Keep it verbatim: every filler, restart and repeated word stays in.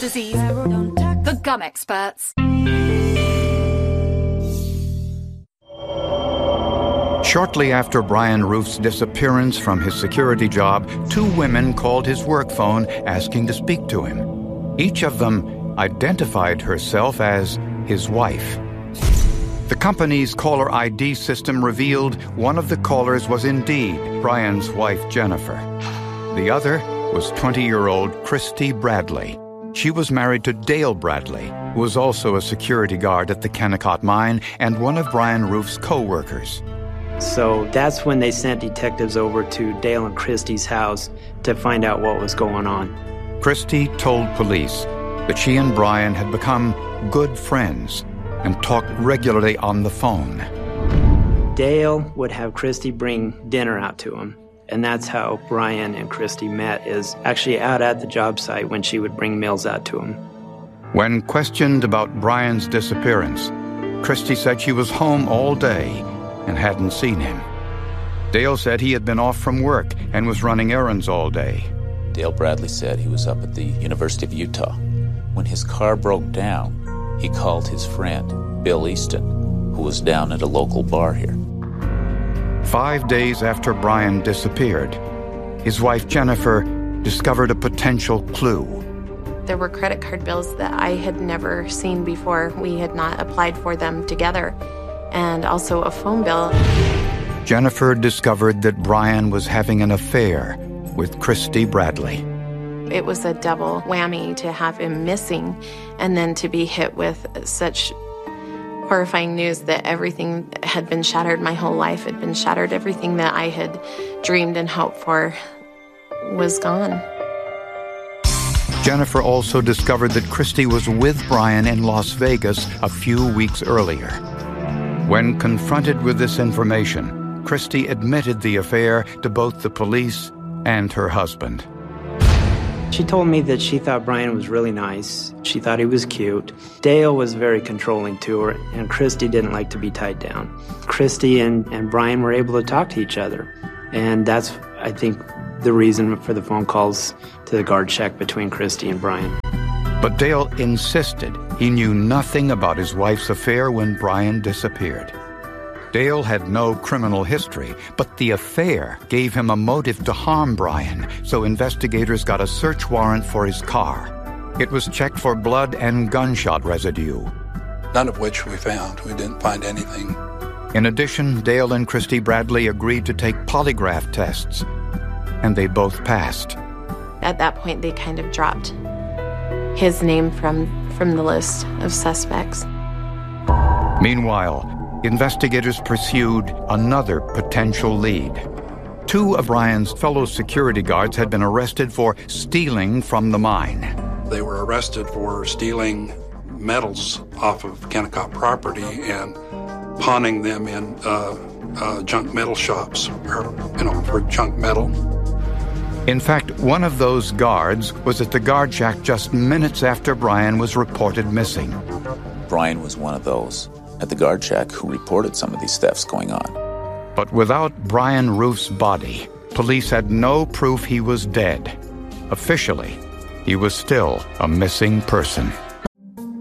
disease. The Gum Experts. Shortly after Brian Roof's disappearance from his security job, two women called his work phone asking to speak to him. Each of them identified herself as his wife. The company's caller I D system revealed one of the callers was indeed Brian's wife, Jennifer. The other was twenty-year-old Christy Bradley. She was married to Dale Bradley, who was also a security guard at the Kennecott mine and one of Brian Roof's co-workers. So that's when they sent detectives over to Dale and Christy's house to find out what was going on. Christy told police that she and Brian had become good friends and talked regularly on the phone. Dale would have Christy bring dinner out to him, and that's how Brian and Christy met, is actually out at the job site when she would bring meals out to him. When questioned about Brian's disappearance, Christy said she was home all day and hadn't seen him. Dale said he had been off from work and was running errands all day. Dale Bradley said he was up at the University of Utah. When his car broke down, he called his friend, Bill Easton, who was down at a local bar here. Five days after Brian disappeared, his wife Jennifer discovered a potential clue. There were credit card bills that I had never seen before. We had not applied for them together. And also a phone bill. Jennifer discovered that Brian was having an affair with Christy Bradley. It was a double whammy to have him missing and then to be hit with such horrifying news that everything had been shattered. My whole life had been shattered. Everything that I had dreamed and hoped for was gone. Jennifer also discovered that Christy was with Brian in Las Vegas a few weeks earlier. When confronted with this information, Christy admitted the affair to both the police and her husband. She told me that she thought Brian was really nice. She thought he was cute. Dale was very controlling to her, and Christy didn't like to be tied down. Christy and, and Brian were able to talk to each other, and that's, I think, the reason for the phone calls to the guard shack between Christy and Brian. But Dale insisted he knew nothing about his wife's affair when Brian disappeared. Dale had no criminal history, but the affair gave him a motive to harm Brian, so investigators got a search warrant for his car. It was checked for blood and gunshot residue. None of which we found. We didn't find anything. In addition, Dale and Christy Bradley agreed to take polygraph tests, and they both passed. At that point, they kind of dropped his name from, from the list of suspects. Meanwhile, investigators pursued another potential lead. Two of Brian's fellow security guards had been arrested for stealing from the mine. They were arrested for stealing metals off of Kennecott property and pawning them in uh, uh, junk metal shops, or, you know, for junk metal. In fact, one of those guards was at the guard shack just minutes after Brian was reported missing. Brian was one of those at the guard shack who reported some of these thefts going on. But without Brian Roof's body, police had no proof he was dead. Officially, he was still a missing person.